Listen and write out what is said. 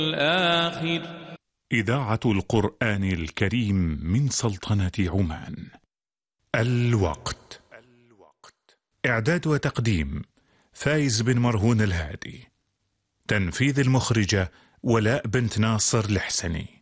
الآخر. إذاعة القرآن الكريم من سلطنة عمان. الوقت. إعداد وتقديم فايز بن مرهون الهادي. تنفيذ المخرجة ولاء بنت ناصر الحسني.